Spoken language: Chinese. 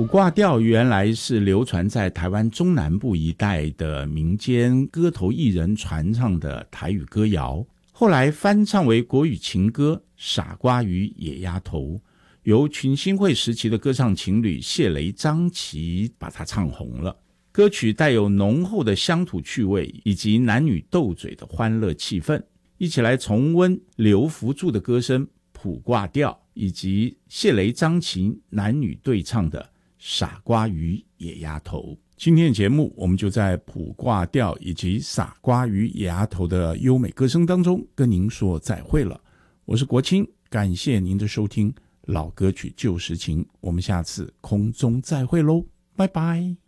卜卦调原来是流传在台湾中南部一带的民间歌头艺人传唱的台语歌谣，后来翻唱为国语情歌《傻瓜与野丫头》，由群星会时期的歌唱情侣谢雷张琪把它唱红了。歌曲带有浓厚的乡土趣味以及男女斗嘴的欢乐气氛，一起来重温刘福柱的歌声卜卦调，以及谢雷张琪男女对唱的傻瓜与野丫头。今天的节目我们就在卜卦调以及傻瓜与野丫头的优美歌声当中跟您说再会了。我是国清，感谢您的收听，老歌曲旧时情，我们下次空中再会咯，拜拜。